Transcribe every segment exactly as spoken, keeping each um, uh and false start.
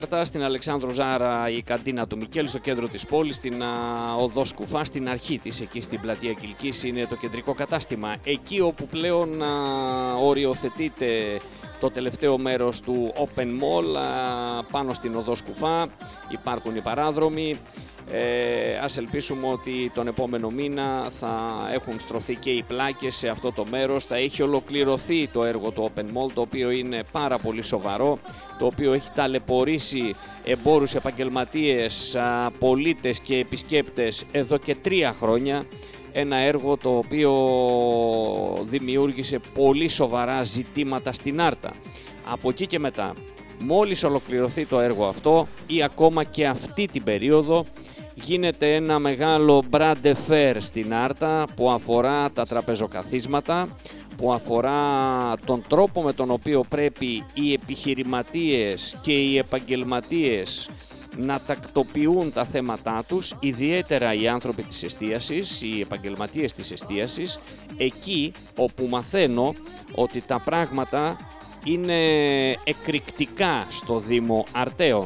Στην Αλεξάνδρου Ζάρα η καντίνα του Μικέλ, στο κέντρο της πόλης, στην οδό Σκουφά, στην αρχή της, εκεί στην πλατεία Κιλκής, είναι το κεντρικό κατάστημα. Εκεί όπου πλέον α, οριοθετείται το τελευταίο μέρος του Open Mall, α, πάνω στην οδό Σκουφά, υπάρχουν οι παράδρομοι. Ε, ας ελπίσουμε ότι τον επόμενο μήνα θα έχουν στρωθεί και οι πλάκες σε αυτό το μέρος, θα έχει ολοκληρωθεί το έργο του Open Mall, το οποίο είναι πάρα πολύ σοβαρό, το οποίο έχει ταλαιπωρήσει εμπόρους, επαγγελματίες, πολίτες και επισκέπτες εδώ και τρία χρόνια. Ένα έργο το οποίο δημιούργησε πολύ σοβαρά ζητήματα στην Άρτα. Από εκεί και μετά, μόλις ολοκληρωθεί το έργο αυτό ή ακόμα και αυτή την περίοδο, γίνεται ένα μεγάλο bras de fer στην Άρτα που αφορά τα τραπεζοκαθίσματα, που αφορά τον τρόπο με τον οποίο πρέπει οι επιχειρηματίες και οι επαγγελματίες να τακτοποιούν τα θέματά τους, ιδιαίτερα οι άνθρωποι της εστίασης, οι επαγγελματίες της εστίασης, εκεί όπου μαθαίνω ότι τα πράγματα είναι εκρηκτικά στο Δήμο Αρτέων.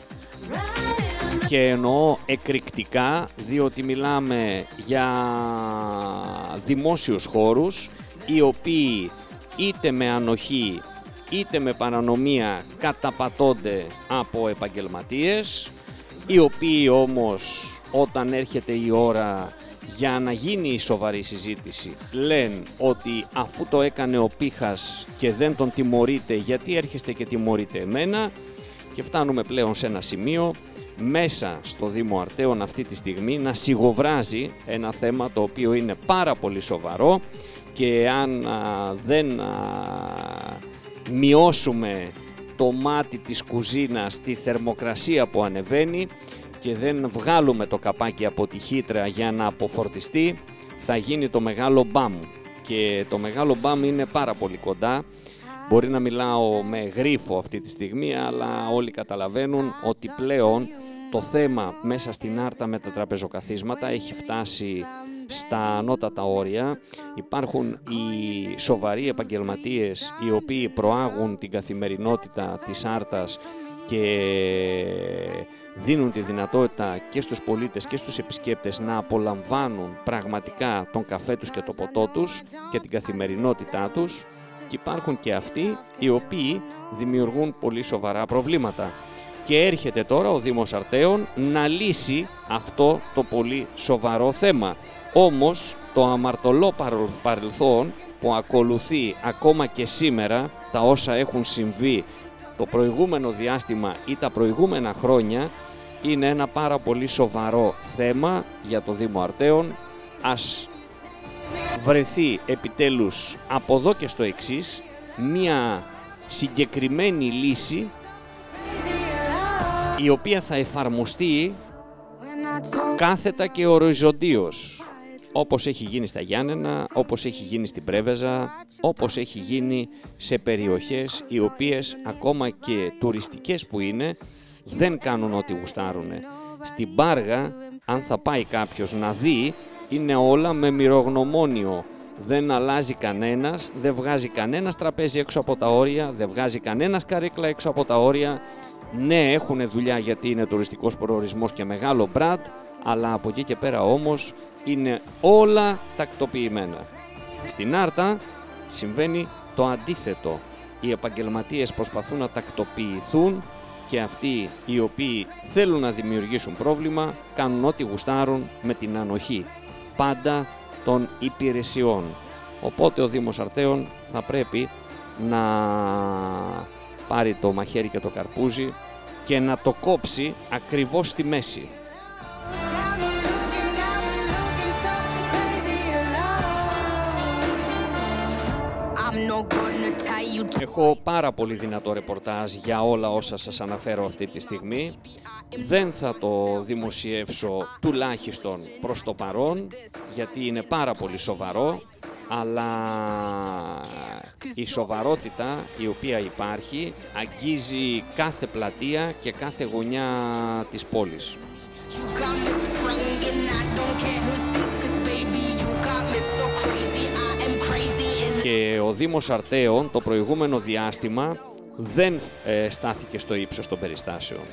Και εννοώ εκρηκτικά διότι μιλάμε για δημόσιους χώρους οι οποίοι είτε με ανοχή είτε με παρανομία καταπατώνται από επαγγελματίες, οι οποίοι όμως όταν έρχεται η ώρα για να γίνει η σοβαρή συζήτηση λένε ότι αφού το έκανε ο Πίχας και δεν τον τιμωρείτε, γιατί έρχεστε και τιμωρείτε εμένα, και φτάνουμε πλέον σε ένα σημείο μέσα στο Δήμο Αρτέων αυτή τη στιγμή να σιγοβράζει ένα θέμα το οποίο είναι πάρα πολύ σοβαρό, και αν α, δεν α, μειώσουμε το μάτι της κουζίνας στη θερμοκρασία που ανεβαίνει και δεν βγάλουμε το καπάκι από τη χύτρα για να αποφορτιστεί, θα γίνει το μεγάλο μπαμ. Και το μεγάλο μπαμ είναι πάρα πολύ κοντά. Μπορεί να μιλάω με γρίφο αυτή τη στιγμή, αλλά όλοι καταλαβαίνουν ότι πλέον το θέμα μέσα στην Άρτα με τα τραπεζοκαθίσματα έχει φτάσει στα ανώτατα όρια. Υπάρχουν οι σοβαροί επαγγελματίες οι οποίοι προάγουν την καθημερινότητα της Άρτας και δίνουν τη δυνατότητα και στους πολίτες και στους επισκέπτες να απολαμβάνουν πραγματικά τον καφέ τους και το ποτό τους και την καθημερινότητά τους. Και υπάρχουν και αυτοί οι οποίοι δημιουργούν πολύ σοβαρά προβλήματα. Και έρχεται τώρα ο Δήμος Αρτέων να λύσει αυτό το πολύ σοβαρό θέμα. Όμως το αμαρτωλό παρελθόν που ακολουθεί ακόμα και σήμερα, τα όσα έχουν συμβεί το προηγούμενο διάστημα ή τα προηγούμενα χρόνια, είναι ένα πάρα πολύ σοβαρό θέμα για το Δήμο Αρτέων. Ας βρεθεί επιτέλους από εδώ και στο εξής μία συγκεκριμένη λύση η οποία θα εφαρμοστεί κάθετα και οριζοντίως, όπως έχει γίνει στα Γιάννενα, όπως έχει γίνει στην Πρέβεζα, όπως έχει γίνει σε περιοχές οι οποίες ακόμα και τουριστικές που είναι δεν κάνουν ό,τι γουστάρουν. Στην Πάργα, αν θα πάει κάποιος να δει, είναι όλα με μυρογνωμόνιο. Δεν αλλάζει κανένας, δεν βγάζει κανένας τραπέζι έξω από τα όρια, δεν βγάζει κανένας καρέκλα έξω από τα όρια. Ναι, έχουν δουλειά γιατί είναι τουριστικός προορισμός και μεγάλο μπραντ, αλλά από εκεί και πέρα όμως είναι όλα τακτοποιημένα. Στην Άρτα συμβαίνει το αντίθετο. Οι επαγγελματίες προσπαθούν να τακτοποιηθούν και αυτοί οι οποίοι θέλουν να δημιουργήσουν πρόβλημα κάνουν ό,τι γουστάρουν με την ανοχή πάντα των υπηρεσιών. Οπότε ο Δήμος Αρτέων θα πρέπει να πάρει το μαχαίρι και το καρπούζι και να το κόψει ακριβώς στη μέση. Έχω πάρα πολύ δυνατό ρεπορτάζ για όλα όσα σας αναφέρω αυτή τη στιγμή. Δεν θα το δημοσιεύσω τουλάχιστον προς το παρόν, γιατί είναι πάρα πολύ σοβαρό, αλλά η σοβαρότητα η οποία υπάρχει αγγίζει κάθε πλατεία και κάθε γωνιά της πόλης. Και ο Δήμος Αρτέων το προηγούμενο διάστημα δεν ε, στάθηκε στο ύψος των περιστάσεων.